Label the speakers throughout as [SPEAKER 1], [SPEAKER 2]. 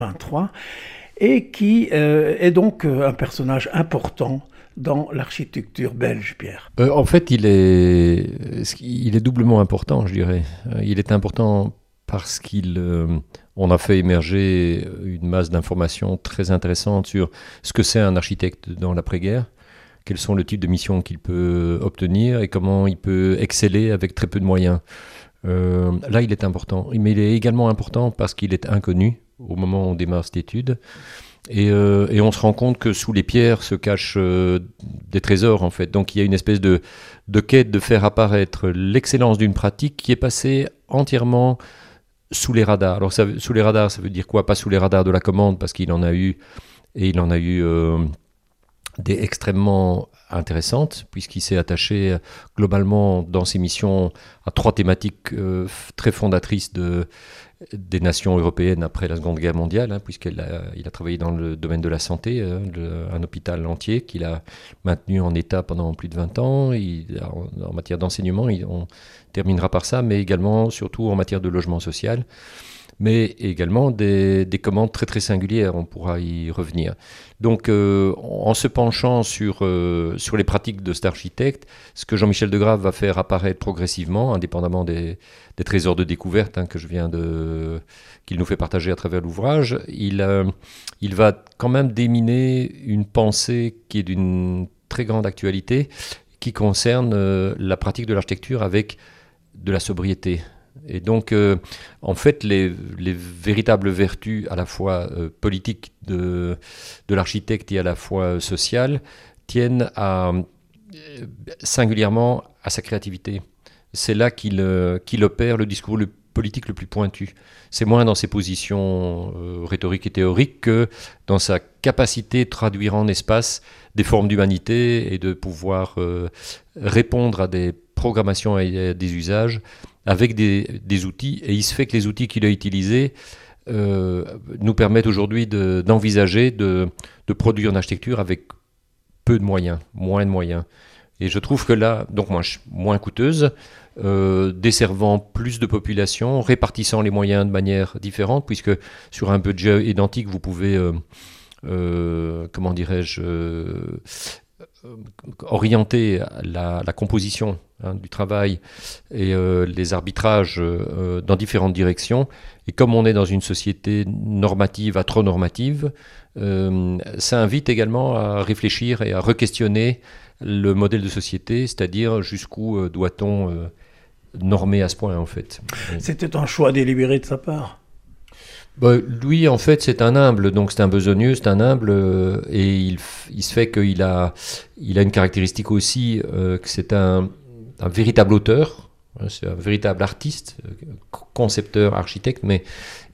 [SPEAKER 1] 1923, et qui est donc un personnage important dans l'architecture belge, Pierre.
[SPEAKER 2] En fait, il est doublement important, je dirais. Il est important parce on a fait émerger une masse d'informations très intéressantes sur ce que c'est un architecte dans l'après-guerre, quels sont le type de missions qu'il peut obtenir et comment il peut exceller avec très peu de moyens. Là, il est important. Mais il est également important parce qu'il est inconnu au moment où on démarre cette étude. Et on se rend compte que sous les pierres se cachent des trésors, en fait. Donc il y a une espèce de quête de faire apparaître l'excellence d'une pratique qui est passée entièrement sous les radars. Alors sous les radars, ça veut dire quoi? Pas sous les radars de la commande, parce qu'il en a eu, et il en a eu des extrêmement intéressantes, puisqu'il s'est attaché globalement dans ses missions à 3 thématiques très fondatrices des nations européennes après la Seconde Guerre mondiale, puisqu'il a travaillé dans le domaine de la santé, un hôpital entier qu'il a maintenu en état pendant plus de 20 ans. En matière d'enseignement, on terminera par ça, mais également, surtout en matière de logement social, mais également des commandes très très singulières, on pourra y revenir. Donc en se penchant sur les pratiques de cet architecte, ce que Jean-Michel Degrave va faire apparaître progressivement, indépendamment des trésors de découverte qu'il nous fait partager à travers l'ouvrage, il va quand même déminer une pensée qui est d'une très grande actualité, qui concerne la pratique de l'architecture avec de la sobriété. Et donc, en fait, les véritables vertus à la fois politiques de l'architecte et à la fois sociales tiennent singulièrement à sa créativité. C'est là qu'il opère le discours politique le plus pointu. C'est moins dans ses positions rhétoriques et théoriques que dans sa capacité de traduire en espace des formes d'humanité et de pouvoir répondre à des programmations et à des usages avec des outils. Et il se fait que les outils qu'il a utilisés nous permettent aujourd'hui d'envisager de produire une architecture avec peu de moyens, moins de moyens. Et je trouve que là, donc moins coûteuse, desservant plus de populations, répartissant les moyens de manière différente, puisque sur un budget identique, vous pouvez, orienter la composition du travail et les arbitrages dans différentes directions. Et comme on est dans une société normative, atronormative, ça invite également à réfléchir et à re-questionner le modèle de société, c'est-à-dire jusqu'où doit-on normer à ce point, en fait.
[SPEAKER 1] C'était un choix délibéré de sa part.
[SPEAKER 2] Lui, en fait, c'est un humble, donc c'est un besogneux, c'est un humble, et il se fait qu'il a une caractéristique aussi, que c'est un véritable auteur, c'est un véritable artiste, concepteur, architecte, mais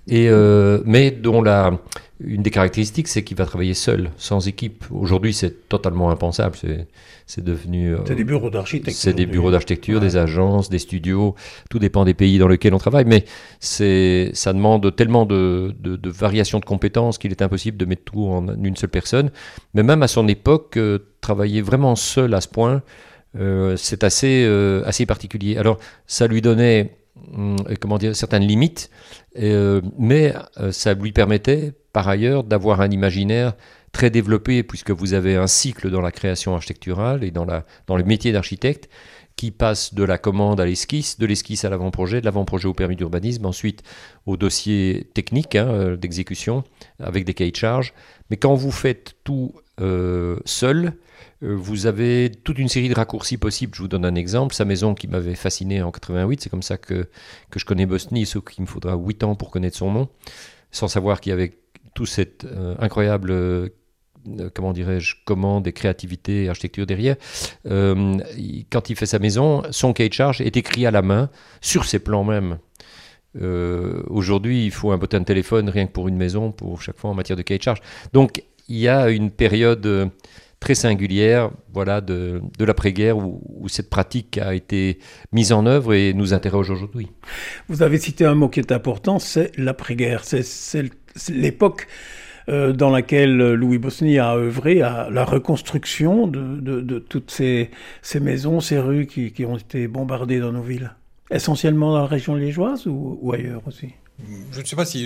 [SPEAKER 2] dont une des caractéristiques, c'est qu'il va travailler seul, sans équipe. Aujourd'hui, c'est totalement impensable. C'est devenu...
[SPEAKER 1] c'est des bureaux d'architecture.
[SPEAKER 2] C'est des bureaux d'architecture, des agences, des studios. Tout dépend des pays dans lesquels on travaille. Mais ça demande tellement de variations de compétences qu'il est impossible de mettre tout en une seule personne. Mais même à son époque, travailler vraiment seul à ce point, c'est assez particulier. Alors, ça lui donnait... certaines limites, mais ça lui permettait par ailleurs d'avoir un imaginaire très développé, puisque vous avez un cycle dans la création architecturale et dans le métier d'architecte qui passe de la commande à l'esquisse, de l'esquisse à l'avant-projet, de l'avant-projet au permis d'urbanisme, ensuite au dossier technique d'exécution avec des cahiers de charges. Mais quand vous faites tout seul, vous avez toute une série de raccourcis possibles. Je vous donne un exemple. Sa maison qui m'avait fasciné en 88, c'est comme ça que je connais Bosny, sauf qu'il me faudra 8 ans pour connaître son nom, sans savoir qu'il y avait tout cette incroyable commande et créativité et architecture derrière. Quand il fait sa maison, son cahier de charge est écrit à la main, sur ses plans même. Aujourd'hui, il faut un bottin de téléphone rien que pour une maison, pour chaque fois en matière de cahier de charge. Donc, il y a une période très singulière, voilà, de l'après-guerre où cette pratique a été mise en œuvre et nous interroge aujourd'hui.
[SPEAKER 1] Vous avez cité un mot qui est important, c'est l'après-guerre. C'est l'époque dans laquelle Louis Bosny a œuvré à la reconstruction de toutes ces maisons, ces rues qui ont été bombardées dans nos villes. Essentiellement dans la région liégeoise ou ailleurs aussi?
[SPEAKER 3] Je ne sais pas si le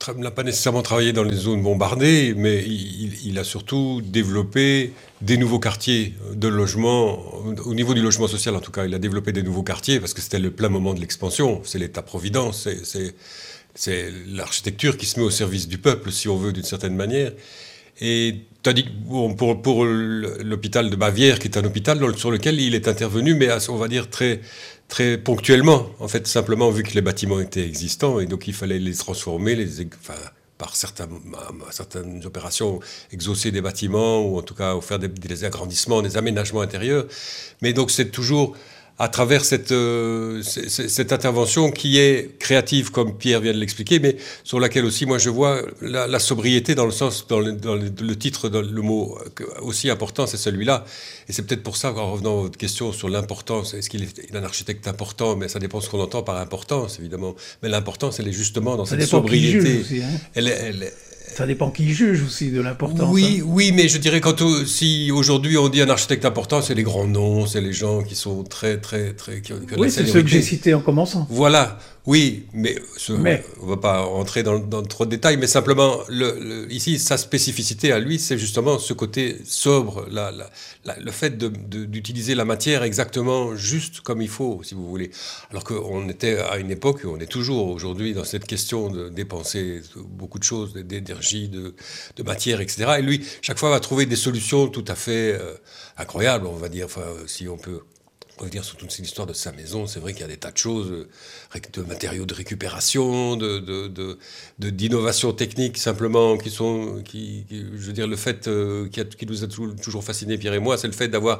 [SPEAKER 3] n'a pas nécessairement travaillé dans les zones bombardées, mais il a surtout développé des nouveaux quartiers de logement, au niveau du logement social en tout cas. Il a développé des nouveaux quartiers parce que c'était le plein moment de l'expansion. C'est l'État-providence, c'est l'architecture qui se met au service du peuple, si on veut, d'une certaine manière. Et tandis que pour l'hôpital de Bavière, qui est un hôpital sur lequel il est intervenu, mais on va dire très ponctuellement, en fait, simplement vu que les bâtiments étaient existants, et donc il fallait les transformer, par certaines opérations, exaucer des bâtiments, ou en tout cas faire des agrandissements, des aménagements intérieurs. Mais donc c'est toujours à travers cette intervention qui est créative, comme Pierre vient de l'expliquer, mais sur laquelle aussi, moi, je vois la sobriété dans le sens, dans le titre, dans le mot aussi important, c'est celui-là. Et c'est peut-être pour ça qu'en revenant à votre question sur l'importance, est-ce qu'il est un architecte important? Mais ça dépend de ce qu'on entend par importance, évidemment. Mais l'importance, elle est justement dans cette sobriété.
[SPEAKER 1] Aussi, hein. Ça dépend qui juge aussi de l'importance.
[SPEAKER 3] Oui, hein. Oui, mais je dirais si aujourd'hui on dit un architecte important, c'est les grands noms, c'est les gens qui sont très
[SPEAKER 1] oui, c'est ceux que j'ai cités en commençant.
[SPEAKER 3] Voilà, oui, mais on ne va pas rentrer dans trop de détails, mais simplement, ici, sa spécificité à lui, c'est justement ce côté sobre, le fait d'utiliser la matière exactement juste comme il faut, si vous voulez. Alors qu'on était à une époque, on est toujours aujourd'hui dans cette question de dépenser beaucoup de choses, d'énergie, de matière, etc. Et lui, chaque fois, va trouver des solutions tout à fait incroyables, on va dire, si on peut revenir sur toute cette histoire de sa maison. C'est vrai qu'il y a des tas de choses, de matériaux de récupération, d'innovation technique, simplement, je veux dire, le fait qui nous a toujours fasciné, Pierre et moi, c'est le fait d'avoir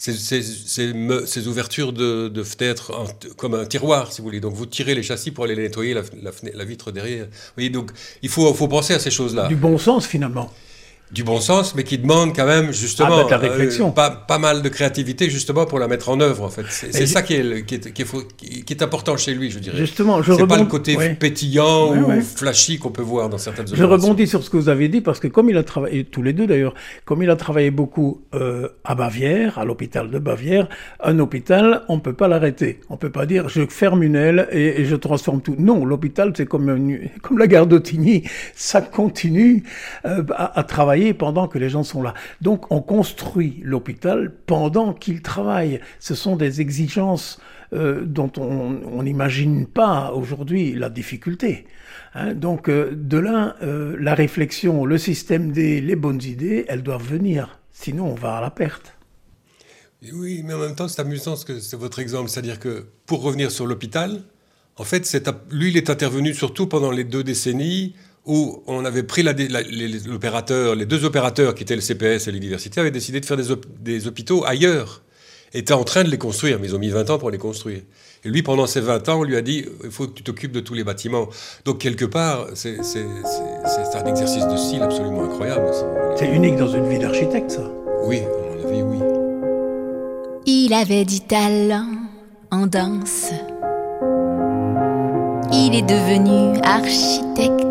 [SPEAKER 3] ces ouvertures de fenêtres comme un tiroir, si vous voulez. Donc, vous tirez les châssis pour aller les nettoyer, la vitre derrière. Vous voyez, donc, il faut penser à ces choses-là.
[SPEAKER 1] Du bon sens, finalement.
[SPEAKER 3] Du bon sens, mais qui demande quand même, justement,
[SPEAKER 1] de la réflexion.
[SPEAKER 3] Pas mal de créativité, justement, pour la mettre en œuvre, en fait. C'est ça qui est important chez lui, je dirais.
[SPEAKER 1] Justement,
[SPEAKER 3] c'est pas le côté pétillant ou flashy qu'on peut voir dans certaines opérations.
[SPEAKER 1] Je rebondis sur ce que vous avez dit, parce que comme il a travaillé, tous les deux d'ailleurs, comme il a travaillé beaucoup à Bavière, à l'hôpital de Bavière, un hôpital, on ne peut pas l'arrêter. On ne peut pas dire, je ferme une aile et je transforme tout. Non, l'hôpital, c'est comme la gare d'Ottigny, ça continue à travailler pendant que les gens sont là. Donc, on construit l'hôpital pendant qu'ils travaillent. Ce sont des exigences dont on n'imagine pas aujourd'hui la difficulté. Hein, donc, de là, la réflexion, le système les bonnes idées, elles doivent venir. Sinon, on va à la perte.
[SPEAKER 3] Oui, mais en même temps, c'est amusant c'est votre exemple. C'est-à-dire que, pour revenir sur l'hôpital, en fait, lui, il est intervenu surtout pendant les 2 décennies où on avait pris les deux opérateurs qui étaient le CPS et l'université avaient décidé de faire des hôpitaux ailleurs. Et étaient en train de les construire, mais ils ont mis 20 ans pour les construire. Et lui, pendant ces 20 ans, on lui a dit « il faut que tu t'occupes de tous les bâtiments ». Donc, quelque part, c'est un exercice de style absolument incroyable.
[SPEAKER 1] C'est unique dans une vie d'architecte, ça.
[SPEAKER 3] Oui, à mon avis, oui.
[SPEAKER 4] Il avait du talent en danse. Il est devenu architecte.